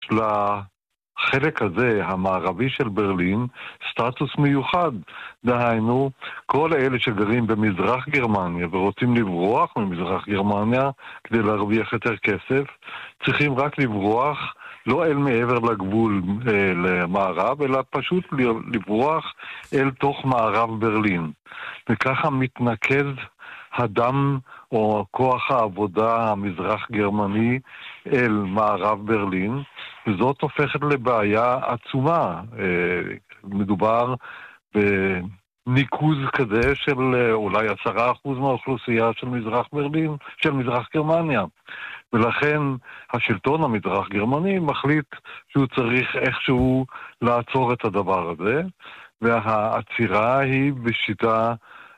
לחלק הזה, המערבי של ברלין, סטטוס מיוחד. דהיינו, כל אלה שגרים במזרח גרמניה ורוצים לברוח ממזרח גרמניה כדי להרוויח יותר כסף, צריכים רק לברוח לא אל מעבר לגבול למערב, אלא פשוט לברוח אל תוך מערב ברלין. וככה מתנקז הדם או כוח העבודה המזרח גרמני אל מערב ברלין, וזאת הופכת לבעיה עצומה. מדובר בניקוז כזה של אולי 10% מהאוכלוסייה של מזרח ברלין, של מזרח גרמניה. ולכן השלטון המזרח גרמני מחליט שהוא צריך איכשהו לעצור את הדבר הזה, והעצירה היא בשיטה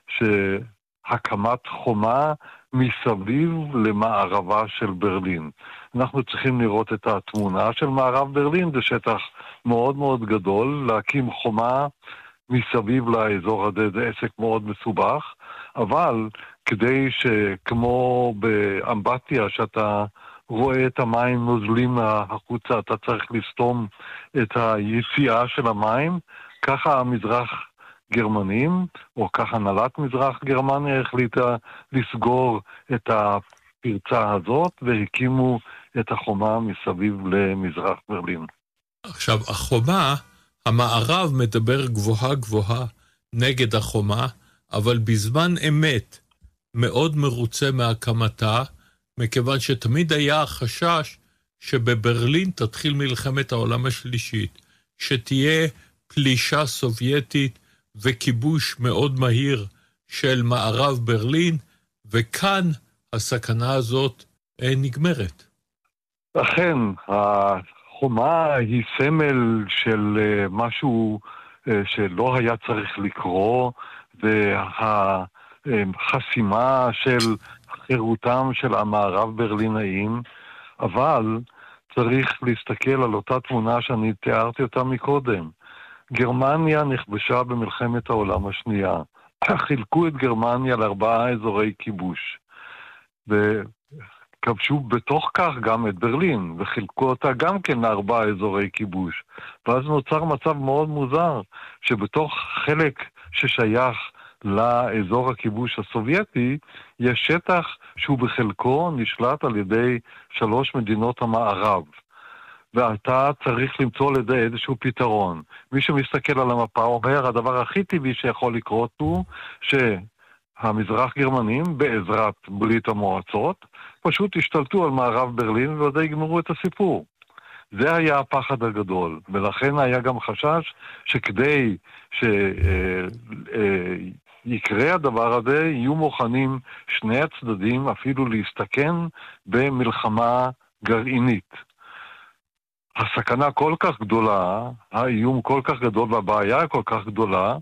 שהקמת חומה מסביב למערבה של ברלין. אנחנו צריכים לראות את התמונה של מערב ברלין, זה שטח מאוד מאוד גדול, להקים חומה מסביב לאזור הזה זה עסק מאוד מסובך, אבל כדי שכמו באמבטיה שאתה רואה את המים נוזלים החוצה, אתה צריך לסתום את היציאה של המים, ככה המזרח גרמנים, או ככה הנהלת מזרח גרמניה החליטה לסגור את הפרצה הזאת, והקימו את החומה מסביב למזרח ברלין. עכשיו, החומה, המערב מדבר גבוהה גבוהה נגד החומה, אבל בזמן אמת מאוד מרוצה מהקמתה, מכיוון שתמיד היה החשש שבברלין תתחיל מלחמת העולם השלישית, שתהיה פלישה סובייטית וכיבוש מאוד מהיר של מערב ברלין, וכאן הסכנה הזאת נגמרת. אכן, החומה היא סמל של משהו שלא היה צריך לקרות, והחסימה של חירותם של המערב ברלינאים, אבל צריך להסתכל על אותה תמונה שאני תיארתי אותה מקודם. גרמניה נכבשה במלחמת העולם השנייה. חילקו את גרמניה ל4 אזורי כיבוש. וכבשו בתוך כך גם את ברלין, וחילקו אותה גם כן ל4 אזורי כיבוש. ואז נוצר מצב מאוד מוזר, שבתוך חלק ששייך לאזור הכיבוש הסובייטי, יש שטח שהוא בחלקו נשלט על ידי 3 מדינות המערב. ואתה צריך למצוא לזה איזשהו פתרון. מי שמסתכל על המפה אומר, הדבר הכי טבעי שיכול לקרות הוא שהמזרח גרמנים בעזרת ברית המועצות פשוט השתלטו על מערב ברלין ועוד יגמרו את הסיפור. זה היה הפחד הגדול, ולכן היה גם חשש שכדי יקרה הדבר הזה, יהיו מוכנים שני הצדדים אפילו להסתכן במלחמה גרעינית. הסכנה כל כך גדולה, האיום כל כך גדול והבעיה כל כך גדולה,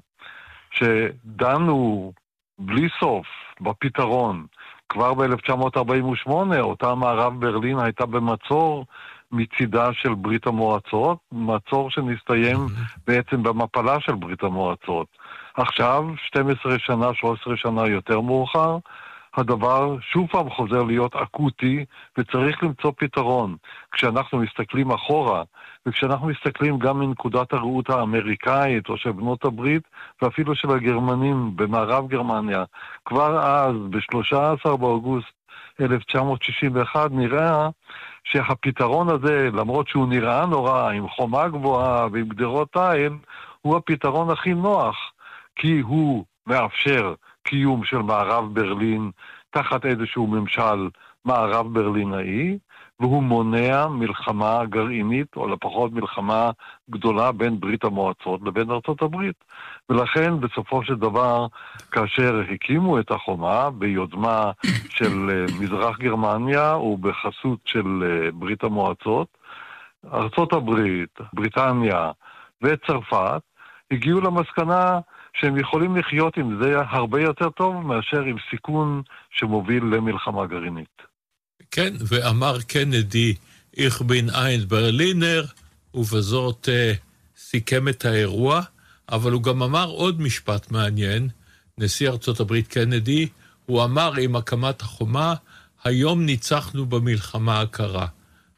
שדנו בלי סוף בפתרון. כבר ב-1948 אותה מערב ברלין הייתה במצור מצידה של ברית המועצות, מצור שנסתיים בעצם במפלה של ברית המועצות. עכשיו, 12 שנה, 13 שנה יותר מאוחר, הדבר שוב פעם חוזר להיות אקוטי, וצריך למצוא פתרון. כשאנחנו מסתכלים אחורה, וכשאנחנו מסתכלים גם מנקודת הראות האמריקאית, או של בנות הברית, ואפילו של הגרמנים במערב גרמניה, כבר אז, ב-13 באוגוסט 1961, נראה שהפתרון הזה, למרות שהוא נראה נורא, עם חומה גבוהה ועם גדרות תיל, הוא הפתרון הכי נוח, כי הוא מאפשר קיום של מערב ברלין תחת איזשהו ממשל מערב ברלינאי, והוא מונע מלחמה גרעינית, או לפחות מלחמה גדולה בין ברית המועצות לבין ארצות הברית. ולכן בסופו של דבר, כאשר הקימו את החומה ביוזמה של מזרח גרמניה ובחסות של ברית המועצות, ארצות הברית, בריטניה וצרפת הגיעו למסקנה שהם יכולים לחיות עם זה הרבה יותר טוב מאשר עם סיכון שמוביל למלחמה גרעינית. כן, ואמר קנדי, איך בין אין ברלינר, ובזאת סיכם את האירוע, אבל הוא גם אמר עוד משפט מעניין, נשיא ארצות הברית קנדי, הוא אמר עם הקמת החומה, היום ניצחנו במלחמה הקרה.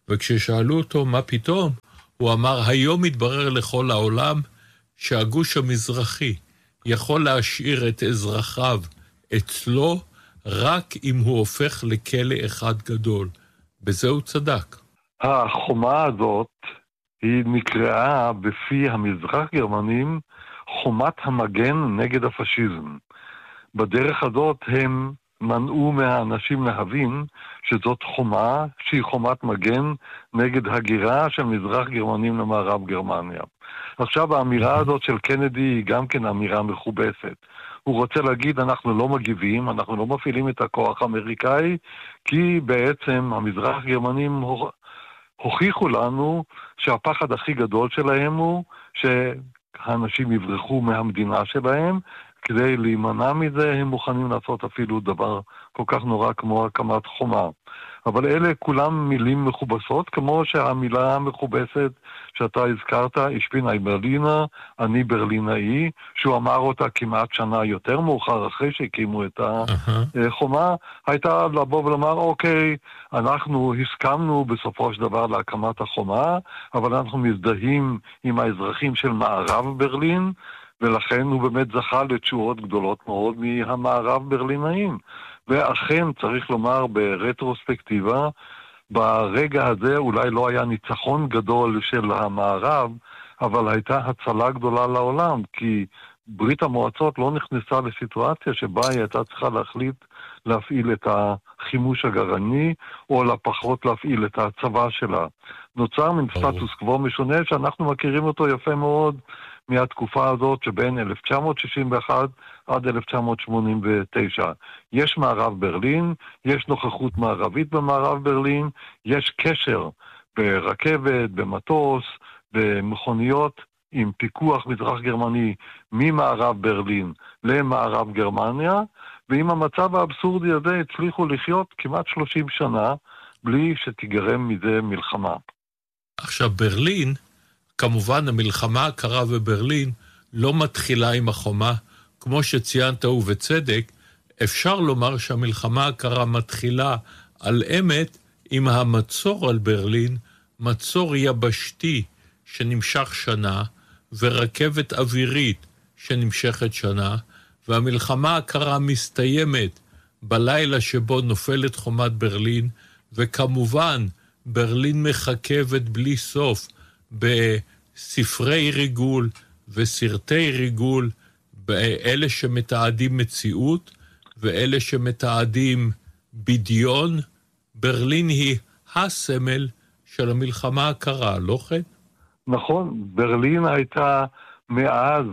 וכששאלו אותו מה פתאום, הוא אמר, היום מתברר לכל העולם שהגוש המזרחי יכול להשאיר את אזרחיו אצלו רק אם הוא הופך לכלא אחד גדול. בזה הוא צדק. החומה הזאת היא נקראה בפי המזרח גרמנים חומת המגן נגד הפשיזם. בדרך הזאת הם מנעו מהאנשים להבין שזאת חומה שהיא חומת מגן נגד הגירה של מזרח גרמנים למערב גרמניה. עכשיו האמירה הזאת של קנדי היא גם כן אמירה מכובסת. הוא רוצה להגיד אנחנו לא מגיבים, אנחנו לא מפעילים את הכוח האמריקאי, כי בעצם המזרח גרמנים הוכיחו לנו שהפחד הכי גדול שלהם הוא שהאנשים יברחו מהמדינה שלהם, כדי להימנע מזה הם מוכנים לעשות אפילו דבר כל כך נורא כמו הקמת חומה. אבל אלה כולם מילים מכובסות, כמו שהמילה המכובסת שאתה הזכרת, Ich bin ein Berliner, אני ברלינאי, שהוא אמר אותה כמעט שנה יותר מאוחר אחרי שהקימו את החומה, הייתה לבוא ולומר, אוקיי, אנחנו הסכמנו בסופו של דבר להקמת החומה, אבל אנחנו מזדהים עם האזרחים של מערב ברלין, ולכן הוא באמת זכה לתשואות גדולות מאוד מהמערב ברלינאים. ואכן צריך לומר ברטרוספקטיבה, ברגע הזה אולי לא היה ניצחון גדול של המערב, אבל הייתה הצלה גדולה לעולם, כי ברית המועצות לא נכנסה לסיטואציה שבה היא הייתה צריכה להחליט להפעיל את החימוש הגרעיני, או לפחות להפעיל את הצבא שלה. נוצר מן סטטוס קוו משונה שאנחנו מכירים אותו יפה מאוד מהתקופה הזאת שבין 1961 עד 1989. יש מערב ברלין, יש נוכחות מערבית במערב ברלין, יש קשר ברכבת, במטוס, במכוניות עם פיקוח מזרח גרמני ממערב ברלין למערב גרמניה, ועם המצב האבסורדי הזה הצליחו לחיות כמעט 30 שנה בלי שתיגרם מזה מלחמה. עכשיו ברלין, כמובן המלחמה הקרה בברלין לא מתחילה עם החומה, כמו שציינת ובצדק, אפשר לומר שהמלחמה הקרה מתחילה על אמת עם המצור על ברלין, מצור יבשתי שנמשך שנה, ורכבת אווירית שנמשכת שנה, והמלחמה הקרה מסתיימת בלילה שבו נופלת חומת ברלין, וכמובן ברלין מחכבת בלי סוף בספרי ריגול וסרטי ריגול, באלה שמתעדים מציאות ואלה שמתעדים בדיון. ברלין היא הסמל של המלחמה הקרה, לא כן? נכון, ברלין הייתה מאז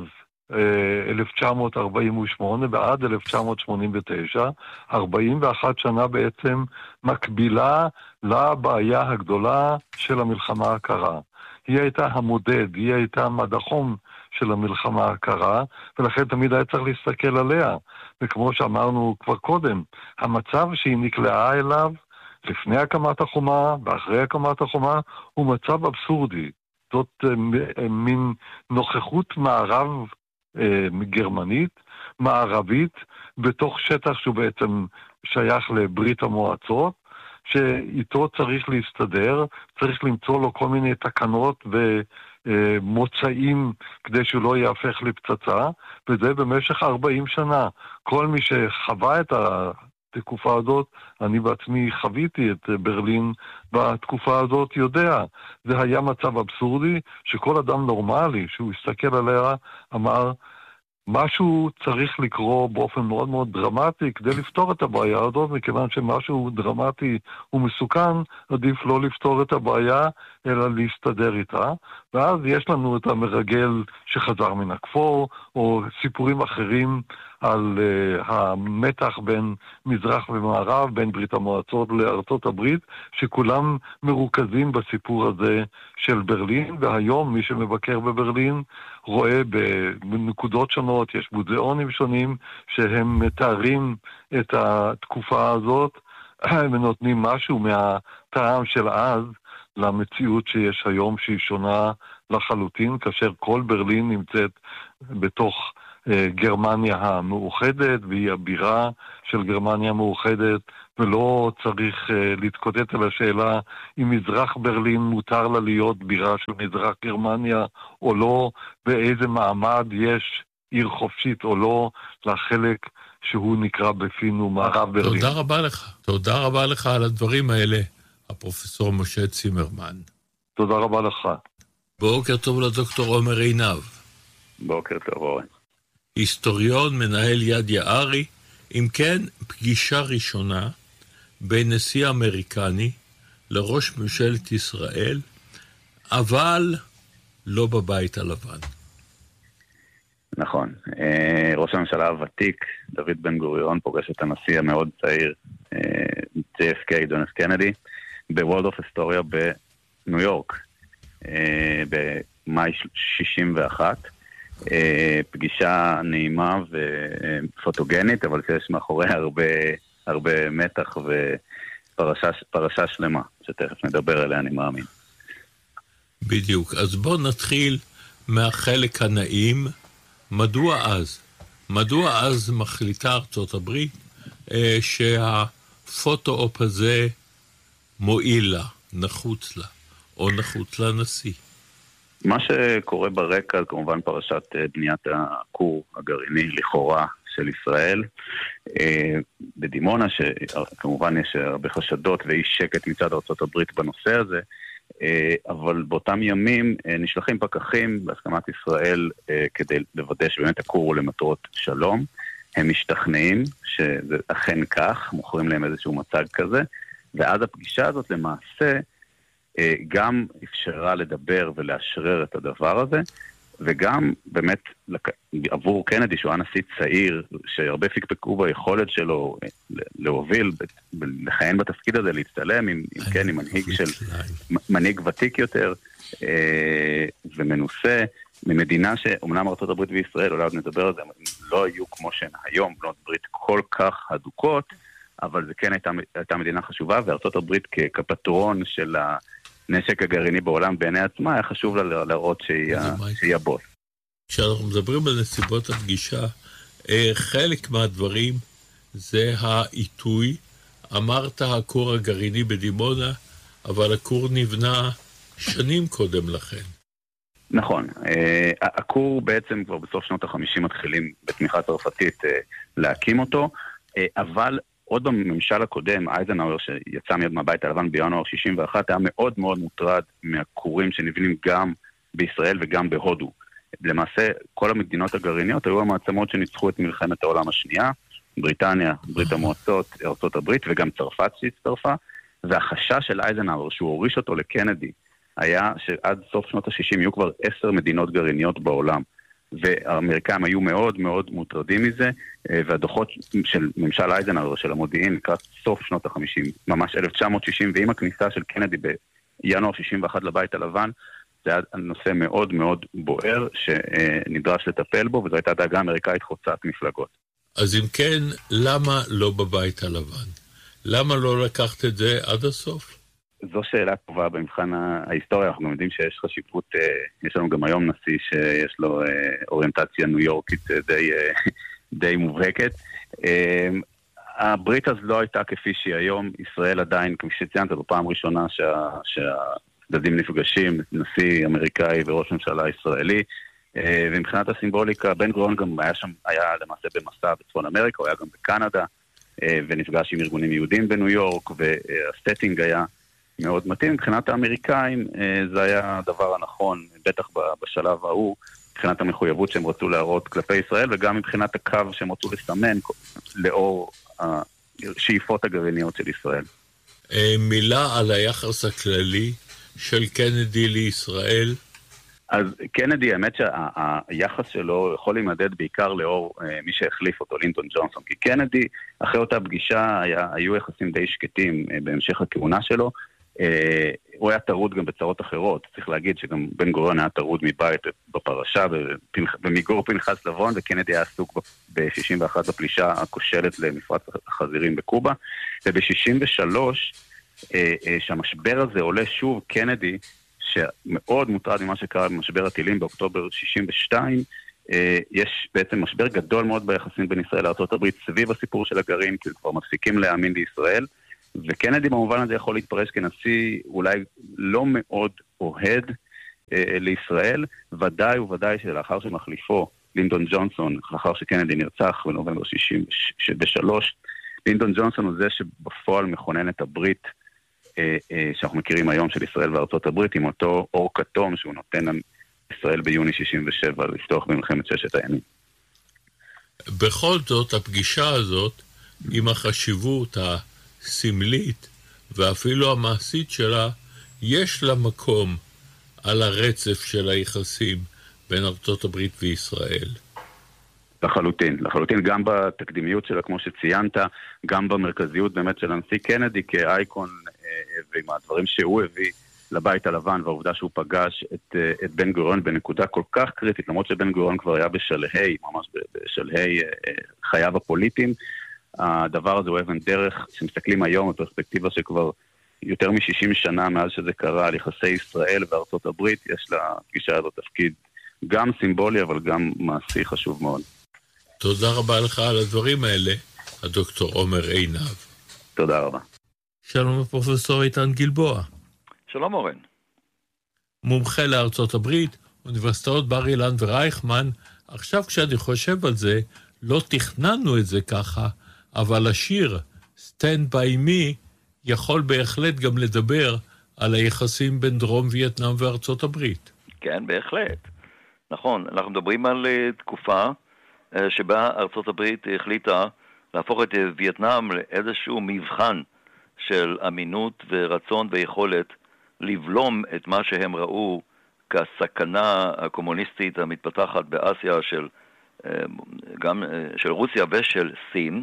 1948 ועד 1989, 41 שנה בעצם מקבילה לבעיה הגדולה של המלחמה הקרה. היא הייתה המודד, היא הייתה מדחום של המלחמה הקרה, ולכן תמיד היה צריך להסתכל עליה. וכמו שאמרנו כבר קודם, המצב שהיא נקלעה אליו לפני הקמת החומה ואחרי הקמת החומה הוא מצב אבסורדי. זאת מין נוכחות מערב גרמנית, מערבית, בתוך שטח שהוא בעצם שייך לברית המועצות, שאיתו צריך להסתדר, צריך למצוא לו כל מיני תקנות ומוצאים כדי שהוא לא יהפך לפצצה, וזה במשך 40 שנה. כל מי שחווה את התקופה הזאת, אני בעצמי חוויתי את ברלין בתקופה הזאת, יודע. זה היה מצב אבסורדי שכל אדם נורמלי שהוא הסתכל עליה אמר, משהו צריך לקרוא באופן מאוד מאוד דרמטי כדי לפתור את הבעיה הזאת, מכיוון שמשהו דרמטי ומסוכן, עדיף לא לפתור את הבעיה, אלא להסתדר איתה. ואז יש לנו את המרגל שחזר מן הכפור, או סיפורים אחרים על המתח בין מזרח ומערב, בין ברית המועצות לארצות הברית, שכולם מרוכזים בסיפור הזה של ברלין, והיום מי שמבקר בברלין רואה בנקודות שונות, יש מוזיאונים שונים שהם מתארים את התקופה הזאת, ונותנים משהו מהטעם של אז למציאות שיש היום שהיא שונה לחלוטין, כאשר כל ברלין נמצאת בתוך גרמניה המאוחדת, והיא הבירה של גרמניה המאוחדת, ולא צריך להתקוטט על השאלה אם מזרח ברלין מותר לה להיות בירה של מזרח גרמניה או לא, ואיזה מעמד יש, עיר חופשית או לא, לחלק שהוא נקרא בפינו מערב ברלין. תודה רבה לך על הדברים האלה, הפרופסור משה צימרמן. תודה רבה לך. בוקר טוב לדוקטור עומר עינב. בוקר טוב אורן. היסטוריון, מנהל יד יערי. אם כן, פגישה ראשונה בין נשיא אמריקני לראש ממשלת ישראל, אבל לא בבית הלבן. נכון. ראש הממשלה הוותיק, דוד בן גוריון, פוגש את הנשיא המאוד צעיר, JFK, ג'ון אף קנדי, בוורלד אוף היסטוריה בניו יורק, במאי 61. פגישה נעימה ופוטוגנית, אבל שיש מאחורי הרבה מתח ופרשה שלמה, שתכף נדבר עליה, אני מאמין. בדיוק. אז בואו נתחיל מהחלק הנעים. מדוע אז מחליטה ארצות הברית שהפוטו-אופ הזה מועיל לה, נחוץ לה, או נחוץ לנשיא? מה שקורה ברקע, כמובן פרשת בניית הכור הגרעיני לכאורה של ישראל בדימונה, שכמובן יש הרבה חשדות ואי שקט מצד ארצות הברית בנושא הזה, אבל באותם ימים נשלחים פקחים בהסכמת ישראל כדי לוודא שבאמת הכור הוא למטרות שלום. הם משתכנעים שזה אכן כך, מוכרים להם איזשהו מצג כזה, ואז הפגישה הזאת למעשה גם אפשרה לדבר ולאשרר את הדבר הזה, וגם באמת עבור קנדי, שהוא היה נשיא צעיר, שהרבה פיקפקו ביכולת שלו להוביל, לכהן בתפקיד הזה, להצטלם עם מנהיג ותיק יותר ומנוסה, ממדינה שאומנם ארצות הברית וישראל, אולי עוד נדבר על זה, לא היו כמו שהן היום, בנות ברית כל כך הדוקות, אבל זה כן הייתה מדינה חשובה, וארצות הברית כפטרון של הנשק הגרעיני בעולם בעיני עצמה, היה חשוב לה להראות שהיא הבוס. כשאנחנו מדברים על נסיבות הפגישה, חלק מהדברים זה העיתוי. אמרת הכור הגרעיני בדימונה, אבל הכור נבנה שנים קודם לכן. נכון. הכור בעצם כבר בסוף שנות ה-50 מתחילים בתמיכה צרפתית להקים אותו, אבל עוד בממשל הקודם, אייזנהאואר שיצא מיד מהבית הלבן בינואר 61, היה מאוד מאוד מוטרד מהכורים שנבנים גם בישראל וגם בהודו. למעשה, כל המדינות הגרעיניות היו המעצמות שניצחו את מלחמת העולם השנייה, בריטניה, ברית המועצות, ארצות הברית וגם צרפת שהצטרפה, והחשש של אייזנהאואר שהוא הוריש אותו לקנדי, היה שעד סוף שנות ה-60 יהיו כבר 10 מדינות גרעיניות בעולם. והאמריקאים היו מאוד מאוד מוטרדים מזה, והדוחות של ממשל אייזנהאואר של המודיעין לקראת סוף שנות ה-50, ממש 1960, ועם הכניסה של קנדי בינואר 61 לבית הלבן, זה היה נושא מאוד מאוד בוער שנדרש לטפל בו, וזו הייתה דאגה אמריקאית חוצת מפלגות. אז אם כן, למה לא בבית הלבן? למה לא לקחת את זה עד הסוף? זו שאלה טובה במבחן ההיסטוריה. אנחנו יודעים שיש חשיבות, יש לנו גם היום נשיא שיש לו אוריינטציה ניו יורקית די מובהקת. הברית אז לא הייתה כפי שהיא היום. ישראל עדיין, כפי שציינת, זו פעם ראשונה שהצדדים נפגשים, נשיא אמריקאי וראש ממשלה ישראלי, ומבחינת הסימבוליקה, בן גוריון גם היה למעשה במסע בצפון אמריקה, הוא היה גם בקנדה, ונפגש עם ארגונים יהודים בניו יורק, והסטינג היה מאוד מתאים. מבחינת האמריקאים זה היה הדבר הנכון, בטח בשלב ההוא, מבחינת המחויבות שהם רצו להראות כלפי ישראל, וגם מבחינת הקו שהם רצו לסמן לאור השאיפות הגרעיניות של ישראל. מילה על היחס הכללי של קנדי לישראל? אז קנדי, האמת שהיחס שלו יכול להימדד בעיקר לאור מי שהחליף אותו, לינדון ג'ונסון, כי קנדי, אחרי אותה פגישה, היו יחסים די שקטים בהמשך הכהונה שלו. הוא היה טרוד גם בצרות אחרות. צריך להגיד שגם בן גוריון היה טרוד מבית בפרשה, במיגור פנחס לבון, וקנדי היה עסוק ב-61 בפלישה הכושלת למפרץ החזירים בקובה. וב-63, שהמשבר הזה עולה שוב, קנדי, שמאוד מוטרד ממה שקרה במשבר הטילים באוקטובר 62, יש בעצם משבר גדול מאוד ביחסים בין ישראל לארצות הברית סביב הסיפור של הגרעין, כי כבר מפסיקים להאמין לישראל, וקנדי במובן הזה יכול להתפרש כנשיא אולי לא מאוד אוהד לישראל, ודאי וודאי שלאחר שמחליפו לינדון ג'ונסון, לאחר שקנדי נרצח בנובמבר 63, לינדון ג'ונסון הוא זה שבפועל מכונן את הברית שאנחנו מכירים היום של ישראל וארצות הברית, עם אותו אור כתום שהוא נותן לישראל ביוני 67 לפתוח במלחמת ששת הימים. בכל זאת, הפגישה הזאת, עם החשיבות הסמלית ואפילו המעשית שלה, יש לה מקום על הרצף של היחסים בין ארצות הברית וישראל. לחלוטין, גם בתקדימיות שלה, כמו שציינת, גם במרכזיות באמת של הנשיא קנדי כאייקון, ועם הדברים שהוא הביא לבית הלבן, והעובדה שהוא פגש את בן גוריון בנקודה כל כך קריטית, למרות שבן גוריון כבר היה בשלהי, ממש בשלהי חייו הפוליטיים, הדבר הזה הוא אבן דרך, שמסתכלים היום בפרספקטיבה שכבר יותר מ-60 שנה מאז שזה קרה על יחסי ישראל וארצות הברית, יש לפגישה הזאת תפקיד גם סימבולי, אבל גם מעשי חשוב מאוד. תודה רבה לך על הדברים האלה, הדוקטור עומר עינב. תודה רבה. שלום הפרופסור איתן גלבוע. שלום אורן. מומחה לארצות הברית, אוניברסיטאות בר אילן ורייכמן. עכשיו כשאני חושב על זה, לא תכננו את זה ככה, אבל השיר Stand by Me יכול בהחלט גם לדבר על היחסים בין דרום וייטנאם וארצות הברית. כן, בהחלט. נכון, אנחנו מדברים על תקופה שבה ארצות הברית החליטה להפוך את וייטנאם לאיזשהו מבחן של אמינות ורצון ויכולת לבלום את מה שהם ראו כסכנה הקומוניסטית המתפתחת באסיה גם של רוסיה ושל סין,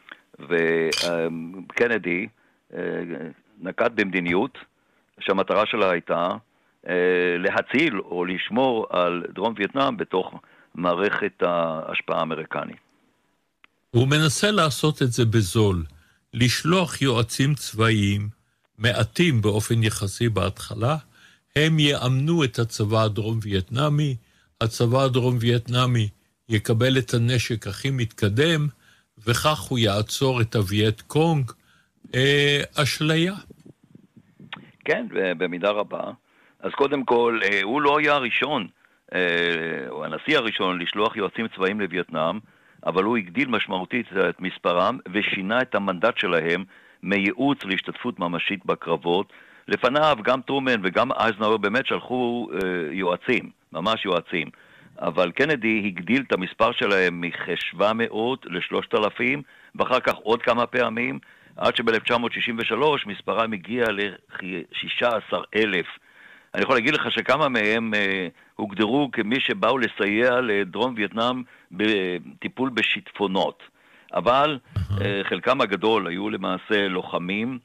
וקנדי נקט במדיניות שהמטרה שלה הייתה להציל או לשמור על דרום וייטנאם בתוך מערכת ההשפעה האמריקנית. הוא מנסה לעשות את זה בזול, לשלוח יועצים צבאיים, מעטים באופן יחסי בהתחלה, הם יאמנו את הצבא הדרום וייטנאמי, הצבא הדרום וייטנאמי יקבל את הנשק הכי מתקדם, וכך הוא יעצור את הווייט קונג, אשליה. כן, במידה רבה. אז קודם כל, הוא לא היה הראשון, או הנשיא הראשון, לשלוח יועצים צבאיים לווייטנאם, אבל הוא הגדיל משמעותית את מספרם, ושינה את המנדט שלהם מייעוץ להשתתפות ממשית בקרבות. לפניו גם טרומן וגם אייזנהאואר באמת שלחו יועצים, ממש יועצים. אבל קנדי הגדיל את המספר שלהם מ-700 ל-3,000, ואחר כך עוד כמה פעמים, עד שב-1963 מספרם הגיע ל-16,000. אני יכול להגיד לך שכמה מהם הוגדרו כמי שבאו לסייע לדרום וייטנאם בטיפול בשיטפונות. אבל חלקם הגדול היו למעשה לוחמים.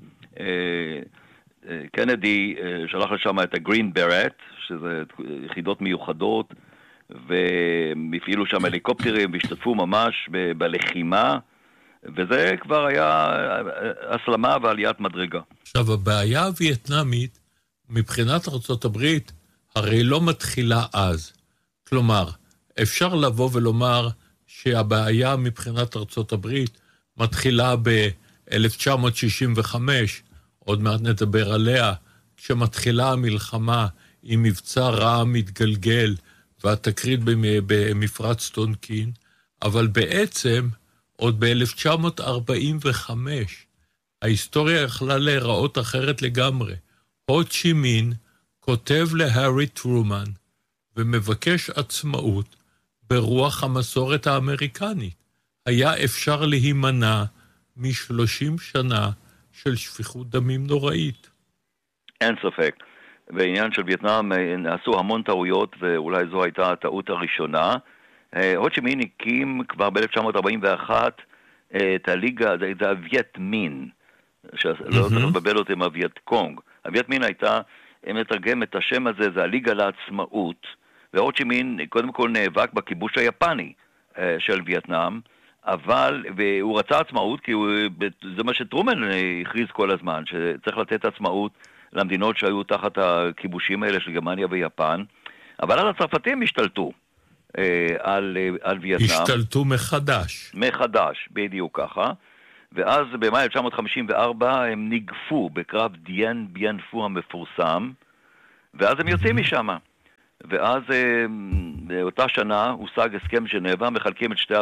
קנדי שלח לשם את הגרין ברט, שזה יחידות מיוחדות, והם הפעילו שם הליקופטרים והשתתפו ממש בלחימה, וזה כבר היה הסלמה ועליית מדרגה. עכשיו, הבעיה הווייטנאמית, מבחינת ארצות הברית, הרי לא מתחילה אז. כלומר, אפשר לבוא ולומר שהבעיה מבחינת ארצות הברית מתחילה ב-1965, עוד מעט נדבר עליה, כשמתחילה המלחמה עם מבצע רע מתגלגל והתקרית במפרץ טונקין, אבל בעצם עוד ב-1945 ההיסטוריה יכלה להיראות אחרת לגמרי. הו צ'י מין כותב להארי טרומן ומבקש עצמאות ברוח המסורת האמריקנית. היה אפשר להימנע מ-30 שנה של שפיכות דמים נוראית. אין ספק. בעניין של וייטנאם נעשו המון טעויות, ואולי זו הייתה הטעות הראשונה. הו צ'י מין הקים כבר ב-1941 את הליגה, זה הווייט מין, שלא צריך לבלבל אותי עם הווייט קונג. הווייט מין הייתה, אם נתרגם את השם הזה, זה הליגה לעצמאות, והו צ'י מין קודם כל נאבק בכיבוש היפני של וייטנאם, והוא רצה עצמאות, כי זה מה שטרומן הכריז כל הזמן, שצריך לתת עצמאות למדינות שהיו תחת הכיבושים האלה של גרמניה ויפן, אבל אז הצרפתים השתלטו על וייטנאם. השתלטו מחדש. מחדש, בדיוק ככה. ואז במאי 1954 הם ניגפו בקרב דיין ביין פו המפורסם, ואז הם יוצאים משם. ואז באותה שנה הושג הסכם ז'נבה, מחלקים את שתי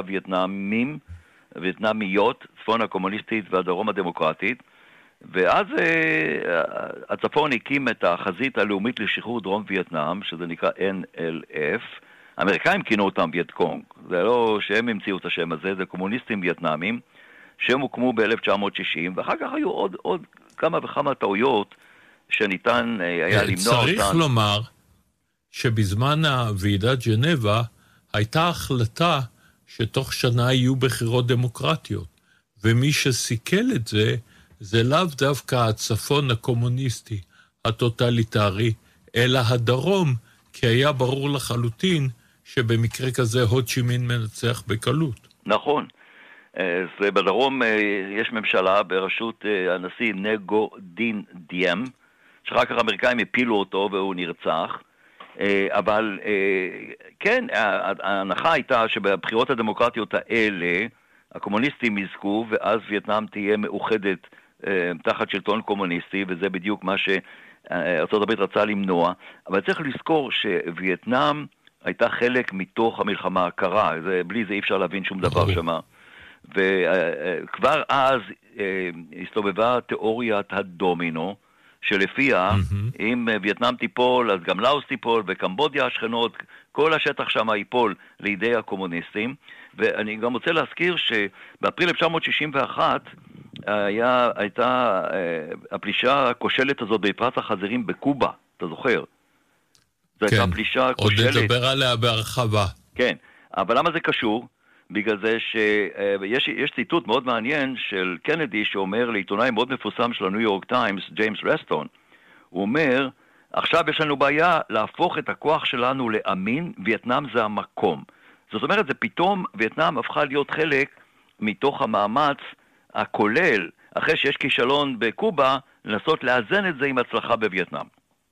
הווייטנאמיות, צפון הקומוניסטית והדרום הדמוקרטית, ואז הצפון הקים את החזית הלאומית לשחרור דרום וייטנאם, שזה נקרא NLF. האמריקאים כינו אותם וייטקונג, זה לא שהם המציאו את השם הזה, זה קומוניסטים וייטנאמים, שהם הוקמו ב-1960, ואחר כך היו עוד כמה וכמה טעויות שניתן היה למנוע אותן. צריך לומר שבזמן הוועידת ז'נבה הייתה החלטה שתוך שנה יהיו בחירות דמוקרטיות, ומי שסיכל את זה, זה לאו דווקא הצפון הקומוניסטי, הטוטליטרי, אלא הדרום, כי היה ברור לחלוטין שבמקרה כזה הו צ'י מין מנצח בקלות. נכון. אז בדרום יש ממשלה בראשות הנשיא נגו דין דיאם, שאחר כך האמריקאים הפילו אותו והוא נרצח, אבל כן, ההנחה הייתה שבבחירות הדמוקרטיות האלה הקומוניסטים יזכו ואז וייטנאם תהיה מאוחדת תחת שלטון קומוניסטי, וזה בדיוק מה שארצות הברית רצה למנוע. אבל צריך לזכור שווייטנאם הייתה חלק מתוך המלחמה הקרה, בלי זה אי אפשר להבין שום דבר שמה. וכבר אז הסתובבה תיאוריית הדומינו, שלפיה אם וייטנאם תיפול, אז גם לאוס תיפול, וקמבודיה השכנות, כל השטח שם ייפול לידי הקומוניסטים. ואני גם רוצה להזכיר שבאפריל 1961 הייתה הפלישה הכושלת הזאת בפרס החזירים בקובה, אתה זוכר? זו הייתה פלישה כושלת. עוד נדבר עליה בהרחבה. כן, אבל למה זה קשור? בגלל זה שיש ציטוט מאוד מעניין של קנדי שאומר לעיתונאי מאוד מפורסם של הניו יורק טיימס, ג'יימס רסטון, הוא אומר, עכשיו יש לנו בעיה להפוך את הכוח שלנו לאמין, וייטנאם זה המקום. זאת אומרת, זה פתאום וייטנאם הפכה להיות חלק מתוך המאמץ הכולל, אחרי שיש כישלון בקובה, לנסות לאזן את זה עם הצלחה בווייטנאם.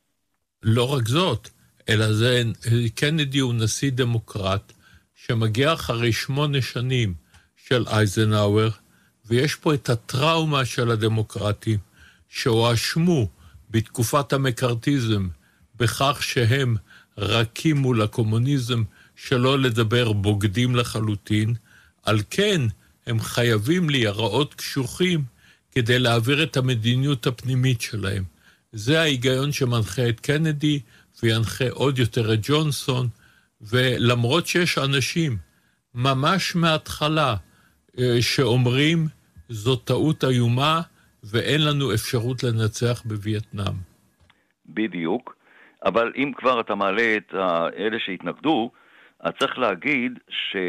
לא רק זאת, אלא זה קנדי הוא נשיא דמוקרט, שמגיע אחרי 8 שנים של אייזנהאואר, ויש פה את הטראומה של הדמוקרטים, שהואשמו בתקופת המקארתיזם, בכך שהם רכים מול הקומוניזם, שלא לדבר בוגדים לחלוטין, על כן הם חייבים להיראות קשוחים, כדי להעביר את המדיניות הפנימית שלהם. זה ההיגיון שמנחה את קנדי, וינחה עוד יותר את ג'ונסון, ולמרות שיש אנשים ממש מההתחלה שאומרים זו טעות איומה ואין לנו אפשרות לנצח בווייטנאם. בדיוק, אבל אם כבר אתה מעלה את אלה שהתנגדו, אז צריך להגיד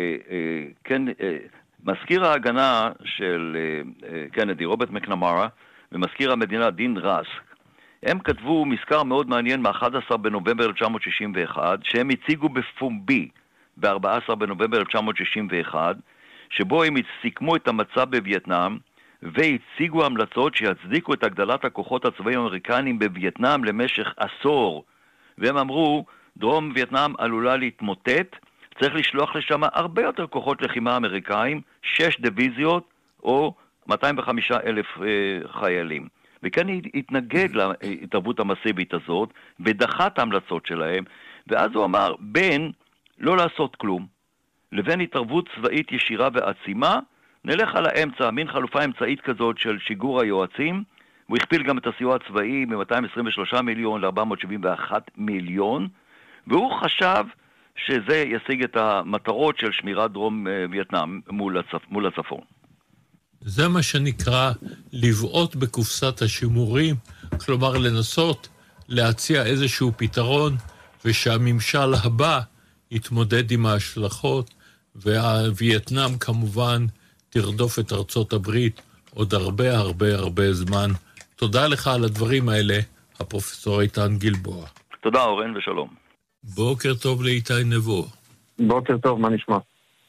שכן, מזכיר ההגנה של קנדי, רוברט מקנמרה, ומזכיר המדינה דין רסק, הם כתבו מזכר מאוד מעניין מ-11 בנובמבר 1961, שהם הציגו בפומבי ב-14 בנובמבר 1961, שבו הם סיכמו את המצב בווייטנאם, והציגו המלצות שיצדיקו את הגדלת הכוחות הצבאיים האמריקניים בווייטנאם למשך עשור. והם אמרו, דרום וייטנאם עלולה להתמוטט, צריך לשלוח לשם הרבה יותר כוחות לחימה אמריקאים, 6 דיוויזיות או 205,000 חיילים. וכאן התנגד להתערבות המסיבית הזאת, ודחה את ההמלצות שלהם, ואז הוא אמר, בין לא לעשות כלום, לבין התערבות צבאית ישירה ועצימה, נלך על האמצע, מין חלופה אמצעית כזאת של שיגור היועצים, הוא הכפיל גם את הסיוע הצבאי מ-223 מיליון ל-471 מיליון, והוא חשב שזה ישיג את המטרות של שמירת דרום וייטנאם מול הצפון. זה מה שנקרא לבעוט בקופסת השימורים, כלומר לנסות להציע איזשהו פתרון, ושהממשל הבא יתמודד עם ההשלכות, והווייטנאם כמובן תרדוף את ארצות הברית עוד הרבה זמן. תודה לך על הדברים האלה, הפרופסור איתן גלבוע. תודה אורן ושלום. בוקר טוב לאיתי נבו. בוקר טוב, מה נשמע?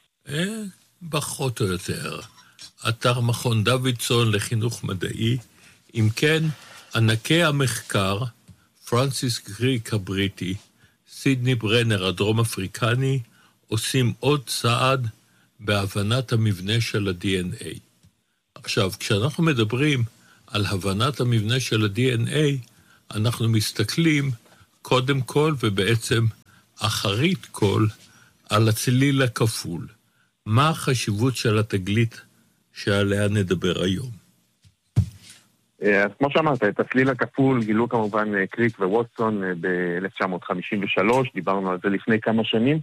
פחות או יותר. אתר מכון דוידסון לחינוך מדעי. אם כן, ענקי המחקר, פרנסיס קריק הבריטי, סידני ברנר הדרום אפריקני, עושים עוד צעד בהבנת המבנה של ה-DNA. עכשיו, כשאנחנו מדברים על הבנת המבנה של ה-DNA, אנחנו מסתכלים קודם כל ובעצם אחרית כל על הצליל הכפול. מה החשיבות של התגלית שעליה נדבר היום? אז כמו שאמרת, את הצליל הכפול גילו כמובן קריק וווטסון ב-1953, דיברנו על זה לפני כמה שנים,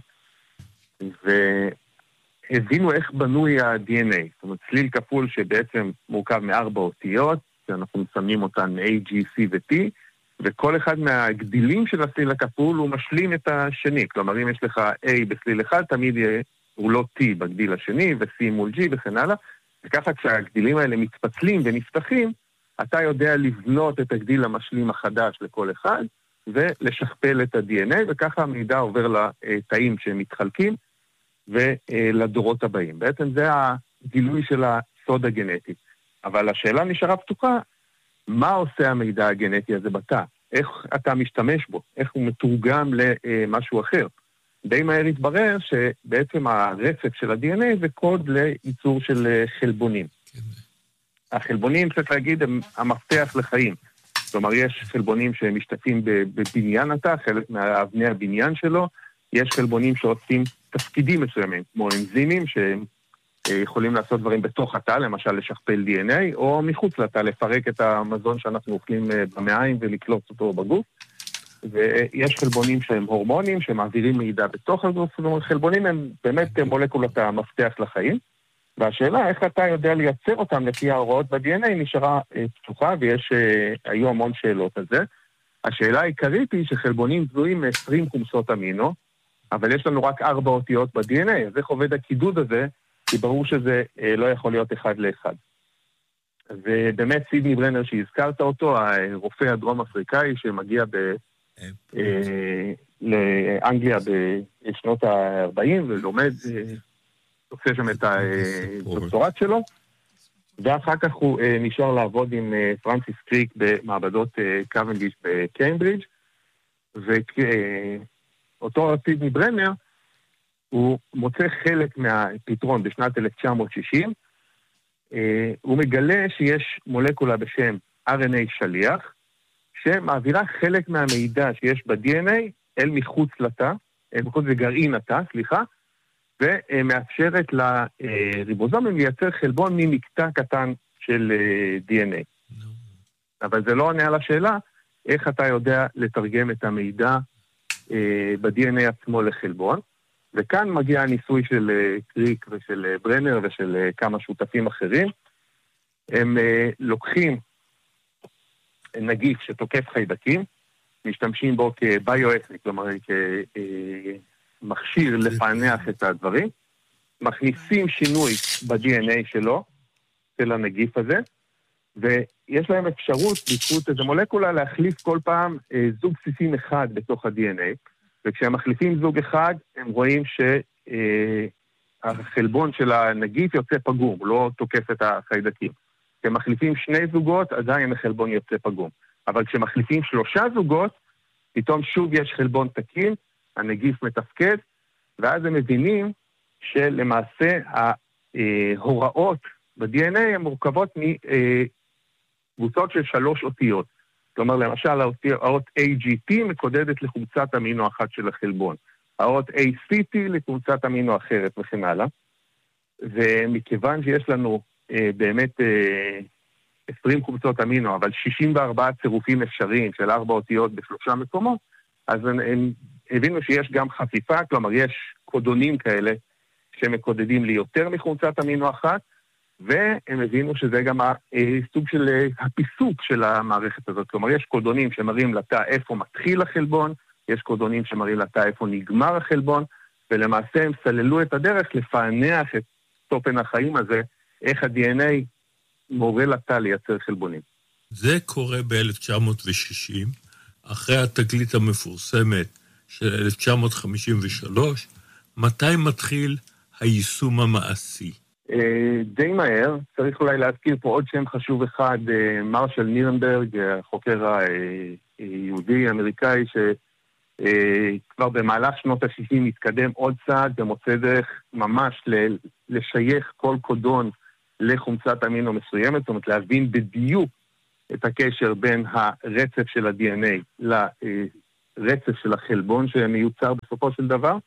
והבינו איך בנוי ה-DNA. זאת אומרת, צליל כפול שבעצם מורכב מ4 אותיות, שאנחנו מסמנים אותן A, G, C ו-T, וכל אחד מהגדילים של הצליל הכפול הוא משלים את השני. כלומר, אם יש לך A בצליל אחד, תמיד הוא לא T בגדיל השני, ו-C מול G וכן הלאה. וככה כשהגדילים האלה מתפצלים ונפתחים, אתה יודע לבנות את הגדיל המשלים החדש לכל אחד, ולשכפל את ה-DNA, וככה המידע עובר לתאים שהם מתחלקים, ולדורות הבאים. בעצם זה הגילוי של הסוד הגנטי. אבל השאלה נשארה פתוחה, מה עושה המידע הגנטי הזה בתא? איך אתה משתמש בו? איך הוא מתורגם למשהו אחר? די מהר התברר שבעצם הרצף של ה-DNA זה קוד לייצור של חלבונים. החלבונים, צריך להגיד, הם המפתח לחיים. כלומר, יש חלבונים שמשתתפים בבניין התא, חלק מאבני הבניין שלו, יש חלבונים שעושים תפקידים מסוימים, כמו אנזימים שהם יכולים לעשות דברים בתוך התא, למשל לשכפל DNA, או מחוץ לתא, לפרק את המזון שאנחנו אוכלים במעיים ולקלוט אותו בגוף. ויש חלבונים שהם הורמונים, שמעבירים מידע בתוך הגוף, זאת אומרת, חלבונים הם באמת מולקולות המפתח לחיים, והשאלה איך אתה יודע לייצר אותם לפי ההוראות ב-DNA נשארה פתוחה, ויש היו המון שאלות על זה. השאלה העיקרית היא שחלבונים בנויים מ-20 חומסות אמינו, אבל יש לנו רק 4 אותיות ב-DNA, אז איך עובד הקידוד הזה? כי ברור שזה לא יכול להיות אחד לאחד. ובאמת סידני ברנר שהזכרת אותו, הרופא הדרום אפריקאי שמגיע לאנגליה בשנות ה-40 ולומד, עושה שם את הדוקטורט שלו, ואחר כך הוא נשאר לעבוד עם פרנסיס קריק במעבדות קוונדיש בקיימברידג', ואותו סידני ברנר, הוא מוצא חלק מהפתרון בשנת 1960, הוא מגלה שיש מולקולה בשם RNA שליח, שמעבירה חלק מהמידע שיש ב-DNA אל מחוץ לתא, מחוץ לגרעין התא, סליחה, ומאפשרת לריבוזומים לייצר חלבון ממקטע קטן של DNA. אבל זה לא עונה על השאלה, איך אתה יודע לתרגם את המידע ב-DNA עצמו לחלבון, וכאן מגיע הניסוי של קריק ושל ברנר ושל כמה שותפים אחרים. הם לוקחים נגיף שתוקף חיידקים, משתמשים בו כביואסניק, כלומר כמכשיר לפענח את הדברים, מכניסים שינוי ב-DNA שלו, של הנגיף הזה, ויש להם אפשרות בזכות איזו מולקולה להחליף כל פעם זוג בסיסים אחד בתוך ה-DNA, וכשהם מחליפים זוג אחד, הם רואים שהחלבון של הנגיף יוצא פגום, לא תוקף את החיידקים. כשהם מחליפים 2 זוגות, עדיין החלבון יוצא פגום. אבל כשמחליפים 3 זוגות, פתאום שוב יש חלבון תקין, הנגיף מתפקד, ואז הם מבינים שלמעשה ההוראות ב-DNA הן מורכבות מקבוצות של 3 אותיות. כלומר, למשל, האות AGT מקודדת לחומצת אמינו אחת של החלבון. האות ACT לקבוצת אמינו אחרת וכן הלאה. ומכיוון שיש לנו באמת 20 קבוצות אמינו, אבל 64 צירופים אפשריים של 4 אותיות ב3 מקומות, אז הם הבינו שיש גם חפיפה, כלומר, יש קודונים כאלה שמקודדים לי יותר מחומצת אמינו אחת, והם הבינו שזה גם סוג של הפיסוק של המערכת הזאת. כלומר, יש קודונים שמראים לתא איפה מתחיל החלבון, יש קודונים שמראים לתא איפה נגמר החלבון, ולמעשה הם סללו את הדרך לפענח את תופן החיים הזה, איך ה-DNA מורה לתא לייצר חלבונים. זה קורה ב-1960, אחרי התגלית המפורסמת של 1953, מתי מתחיל היישום המעשי? די מהר, צריך אולי להזכיר פה עוד שם חשוב אחד, מרשל נירנברג, החוקר היהודי האמריקאי כבר במהלך שנות ה-60 התקדם עוד צעד ומוצא דרך ממש לשייך כל קודון לחומצת אמינו מסוימת, זאת אומרת להבין בדיוק את הקשר בין הרצף של ה-DNA לרצף של החלבון שמיוצר בסופו של דבר.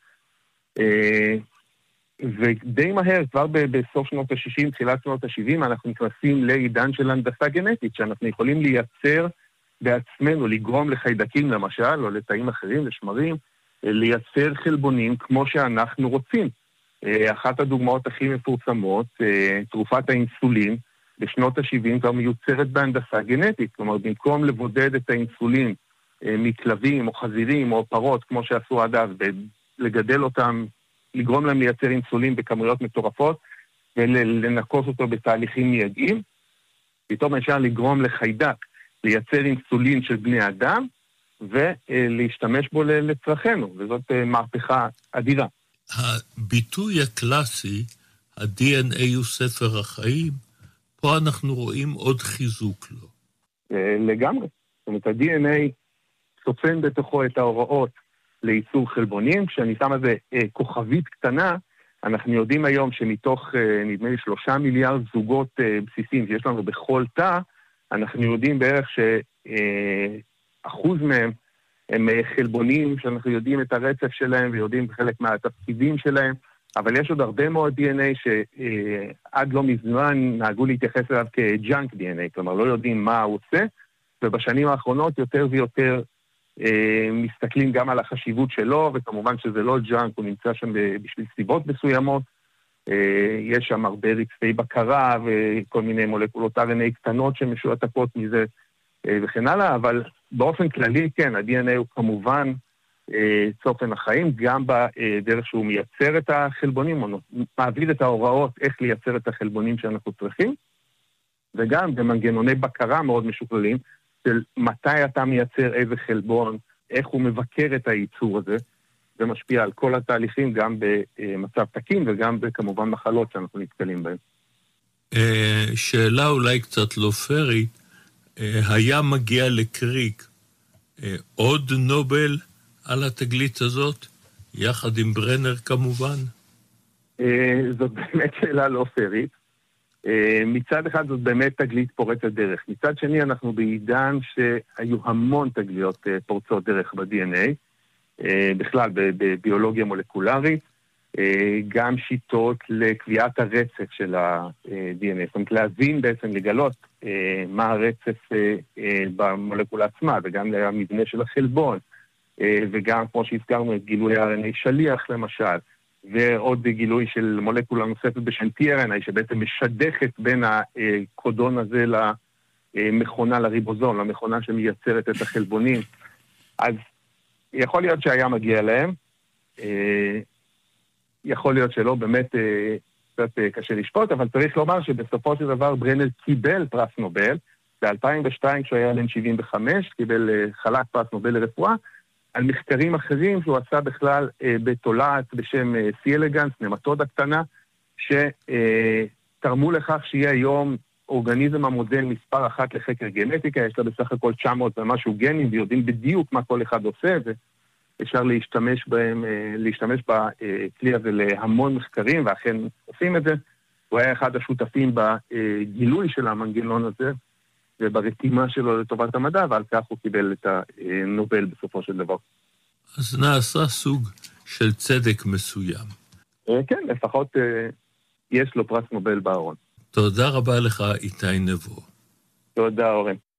ודי מהר, כבר בסוף שנות ה-60, תחילת שנות ה-70, אנחנו נכנסים לעידן של הנדסה גנטית, שאנחנו יכולים לייצר בעצמנו, לגרום לחיידקים למשל, או לתאים אחרים, לשמרים, לייצר חלבונים כמו שאנחנו רוצים. אחת הדוגמאות הכי מפורסמות, תרופת האינסולין, בשנות ה-70 כבר מיוצרת בהנדסה גנטית. כלומר, במקום לבודד את האינסולין מכלבים או חזירים או פרות, כמו שעשו עד אז, ולגדל אותם, לגרום להם לייצר אינסולין בכמויות מטורפות, ולנקוס אותו בתהליכים מיידיים, פתאום אפשר לגרום לחיידק, לייצר אינסולין של בני אדם, ולהשתמש בו לצרכנו, וזאת מהפכה אדירה. הביטוי הקלאסי, ה-DNA הוא ספר החיים, פה אנחנו רואים עוד חיזוק לו. לגמרי. זאת אומרת, ה-DNA סופן בתוכו את ההוראות לייצור חלבונים. כשאני שם על זה כוכבית קטנה, אנחנו יודעים היום שמתוך, נדמה לי, 3 מיליארד זוגות בסיסיים שיש לנו בכל תא, אנחנו יודעים בערך שאחוז מהם הם חלבונים שאנחנו יודעים את הרצף שלהם ויודעים חלק מהתפקידים שלהם, אבל יש עוד הרבה מאוד DNA שעד לא מזמן נהגו להתייחס אליו כג'אנק DNA, כלומר לא יודעים מה הוא עושה, ובשנים האחרונות יותר ויותר מסתכלים גם על החשיבות שלו, וכמובן שזה לא ג'אנק, הוא נמצא שם בשביל סיבות מסוימות, יש שם הרבה רצפי בקרה וכל מיני מולקולות RNA קטנות שמשועתקות מזה וכן הלאה, אבל באופן כללי כן, ה-DNA הוא כמובן צופן החיים, גם בדרך שהוא מייצר את החלבונים, או מעביר את ההוראות איך לייצר את החלבונים שאנחנו צריכים, וגם במנגנוני בקרה מאוד משוכללים, של מתי אתה מייצר איזה חלבון, איך הוא מבקר את הייצור הזה, זה משפיע על כל התהליכים, גם במצב תקין וגם כמובן מחלות שאנחנו נתקלים בהן. שאלה אולי קצת לא פרית, היה מגיע לקריק עוד נובל על התגלית הזאת, יחד עם ברנר כמובן? זאת באמת שאלה לא פרית. מצד אחד זאת באמת תגלית פורצת דרך. מצד שני אנחנו בעידן שהיו המון תגליות פורצות דרך ב-DNA, בכלל בביולוגיה מולקולרית, גם שיטות לקביעת הרצף של ה-DNA, זאת אומרת להבין בעצם, לגלות מה הרצף במולקולה עצמה, וגם למבנה של החלבון, וגם כמו שהזכרנו את גילוי RNA שליח למשל, ועוד גילוי של מולקולה נוספת בשם tRNA, שבעצם משדכת בין הקודון הזה למכונה, לריבוזום, למכונה שמייצרת את החלבונים. אז יכול להיות שהיה מגיע להם, יכול להיות שלא, באמת קצת קשה לשפוט, אבל צריך לומר שבסופו של דבר ברנר קיבל פרס נובל, ב-2002 כשהוא היה בן 75, קיבל חלק פרס נובל לרפואה, על מחקרים אחרים שהוא עשה בכלל בתולעת בשם C. elegans, נמטודה קטנה, שתרמו לכך שיהיה היום אורגניזם המודל מספר 1 לחקר גנטיקה, יש לה בסך הכל 900 ומשהו גנים, ויודעים בדיוק מה כל אחד עושה, ואפשר להשתמש בכלי הזה להמון מחקרים, ואכן עושים את זה. הוא היה אחד השותפים בגילוי של המנגנון הזה, וברתימה שלו לטובת המדע, ועל כך הוא קיבל את הנובל בסופו של דבר. אז נעשה סוג של צדק מסוים. כן, לפחות יש לו פרס נובל בארון. תודה רבה לך, איתי נבו. תודה, אורן.